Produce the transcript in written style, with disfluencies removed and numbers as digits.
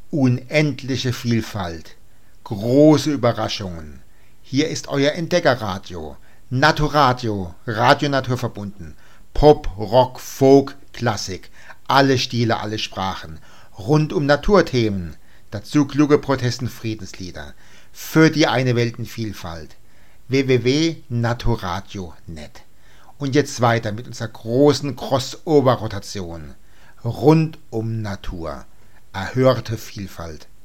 unendliche Vielfalt, große Überraschungen. Hier ist euer Entdeckerradio, Naturadio, Radio Naturverbunden, Pop, Rock, Folk, Klassik, alle Stile, alle Sprachen, rund um Naturthemen, dazu kluge Protest- und Friedenslieder, für die eine Welt in Vielfalt. www.naturadio.net. Und jetzt weiter mit unserer großen Crossover-Rotation. Rund um Natur. Erhörte Vielfalt.